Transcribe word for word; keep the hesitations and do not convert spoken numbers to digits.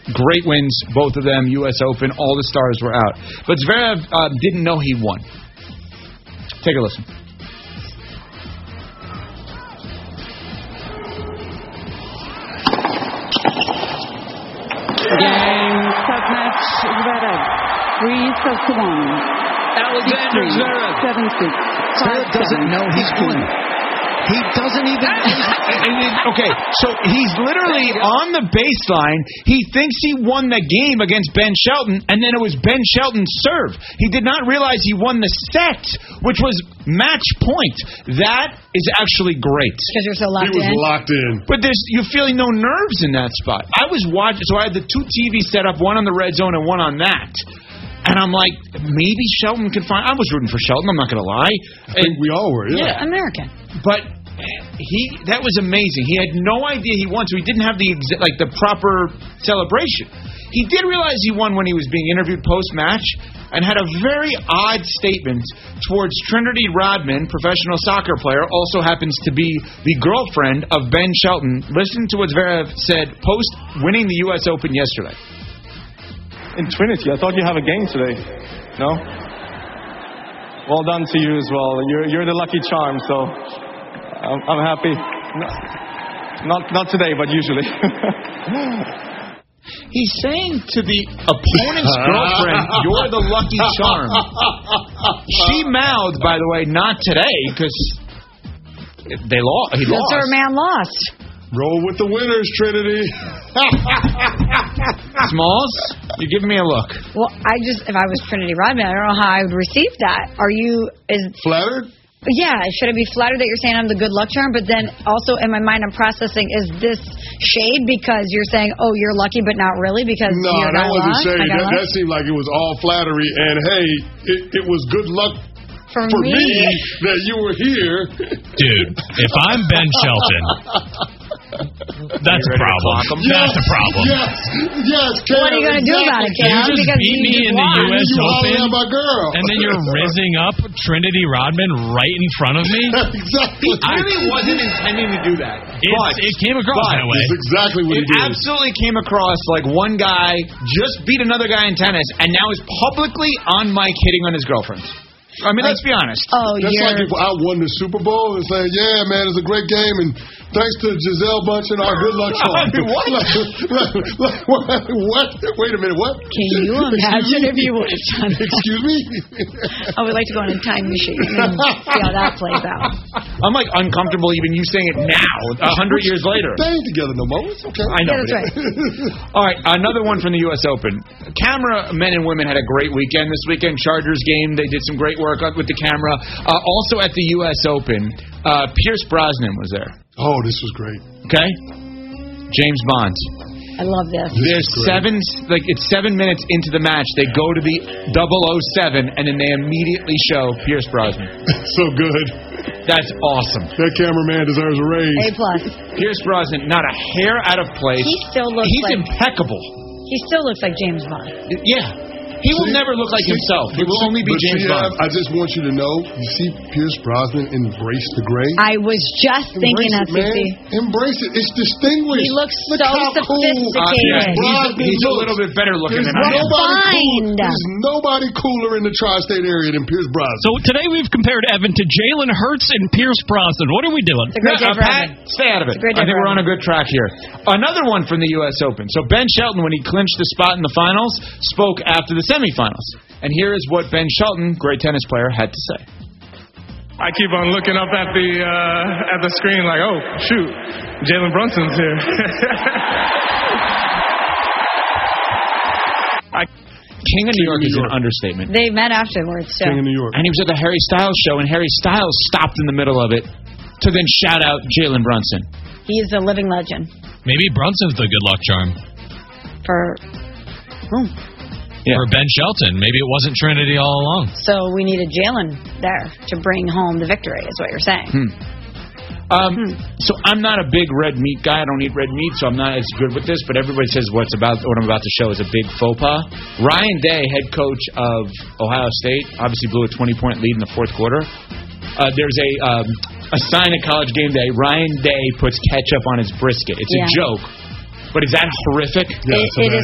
Great wins, both of them, U S Open. All the stars were out. But Zverev uh, didn't know he won. Take a listen. Game, set match, Zverev. Three sets to one. Alexander Zverev. Seven six. Zverev doesn't know he's won. He doesn't even... Okay, so he's literally on the baseline. He thinks he won the game against Ben Shelton, and then it was Ben Shelton's serve. He did not realize he won the set, which was match point. That is actually great. Because you're so locked in. He was locked in. But there's you're feeling no nerves in that spot. I was watching, so I had the two T Vs set up, one on the red zone and one on that. And I'm like, maybe Shelton could find... I was rooting for Shelton, I'm not going to lie. I think we all were, yeah. yeah. American. But he that was amazing. He had no idea he won, so he didn't have the exa- like the proper celebration. He did realize he won when he was being interviewed post-match and had a very odd statement towards Trinity Rodman, professional soccer player, also happens to be the girlfriend of Ben Shelton. Listen to what Zverev said post winning the U S Open yesterday. In Trinity, I thought you have a game today. No? Well done to you as well. You're you're the lucky charm, so I'm, I'm happy. Not not today, but usually. He's saying to the opponent's girlfriend, "You're the lucky charm." She mouthed, by the way, "Not today," because they lost. He lost. That's our man lost. Roll with the winners, Trinity. Smalls, you're giving me a look. Well, I just, if I was Trinity Rodman, I don't know how I would receive that. Are you, is... Flattered? Yeah, should I be flattered that you're saying I'm the good luck charm? But then also in my mind I'm processing, is this shade because you're saying, oh, you're lucky but not really because no, you're that wasn't lost? shade. That, That, that seemed like it was all flattery. And, hey, it, it was good luck for, for me? me that you were here. Dude, if I'm Ben Shelton... That's a problem. Yes, That's a problem. Yes, yes, Cam, what are you going to exactly. do about it, Cam? You just Because beat you me in the won. U S You Open, hollering at my girl. and then you're rizzing up Trinity Rodman right in front of me? Exactly. He clearly wasn't intending to do that. It's, But, it came across but that way. That's exactly what it he did. absolutely came across like one guy just beat another guy in tennis and now is publicly on mic hitting on his girlfriend. I mean, let's be honest. Oh, That's you're... like if I won the Super Bowl and saying, yeah, man, it's a great game, and thanks to Giselle Bundchen, our good luck charm. I mean, what? like, like, like, what? What? Wait a minute, what? Can you imagine if you would have done that? Excuse me? I would like to go on a time machine and see how that plays out. I'm like uncomfortable even you saying it now, a hundred years later. They ain't together no more. It's okay. I know. Yeah, that's right. All right, another one from the U S Open. Camera men and women had a great weekend this weekend. Chargers game, they did some great work with the camera. Uh, also at the U S Open, uh, Pierce Brosnan was there. Oh, this was great. Okay? James Bond. I love this. There's seven, like it's seven minutes into the match. They go to the double oh seven, and then they immediately show Pierce Brosnan. So good. That's awesome. That cameraman deserves a raise. A plus. Pierce Brosnan, not a hair out of place. He still looks He's like... impeccable. He still looks like James Bond. Yeah. He will See, never look like see, himself. He will see, only be but James see, Bond. I, I just want you to know, you see Pierce Brosnan embrace the gray? I was just thinking that, Embrace it, Cece. man. Embrace it. It's distinguished. He looks Look so how cool Uh, yeah, sophisticated. he's, Brosnan he's a looks. little bit better looking There's than I am. nobody, cool, Refined. there's nobody cooler in the tri-state area than Pierce Brosnan. So today we've compared Evan to Jalen Hurts and Pierce Brosnan. What are we doing? It's a great day Uh, for Pat, Evan. stay out of it. It's a great day I think for we're on Evan. a good track here. Another one from the U S Open. So Ben Shelton, when he clinched the spot in the finals, spoke after the semifinals. And here is what Ben Shelton, great tennis player, had to say. I keep on looking up at the uh, at the screen like, oh, shoot, Jalen Brunson's here. I King of New York is an understatement. They met afterwards, too. King of New York. And he was at the Harry Styles show, and Harry Styles stopped in the middle of it to then shout out Jalen Brunson. He is a living legend. Maybe Brunson's the good luck charm. For whom? Yeah. Or Ben Shelton. Maybe it wasn't Trinity all along. So we needed Jalen there to bring home the victory, is what you're saying. Hmm. Um, hmm. So I'm not a big red meat guy. I don't eat red meat, so I'm not as good with this. But everybody says what's about what I'm about to show is a big faux pas. Ryan Day, head coach of Ohio State, obviously blew a twenty-point lead in the fourth quarter. Uh, there's a um, a sign at College Game Day. Ryan Day puts ketchup on his brisket. It's yeah. a joke. But is that horrific? Yeah, it, it is